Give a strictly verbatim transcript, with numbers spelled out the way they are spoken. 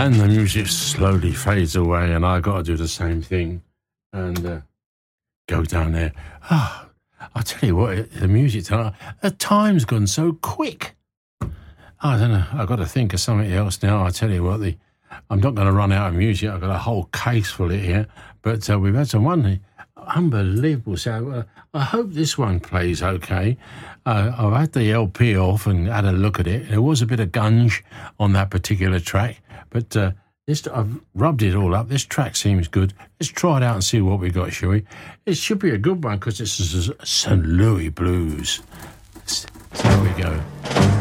And the music slowly fades away, and I got to do the same thing and uh, go down there. Ah, oh, I tell you what, the music tonight, the time's gone so quick. I don't know. I've got to think of something else now. I tell you what, the I'm not going to run out of music. I've got a whole case full of it here, but uh, we've had some one unbelievable sound. Uh, I hope this one plays okay. Uh, I've had the L P off and had a look at it. There was a bit of gunge on that particular track, but uh, this I've rubbed it all up. This track seems good. Let's try it out and see what we got, shall we? It should be a good one because this is Saint Louis Blues. So here we go.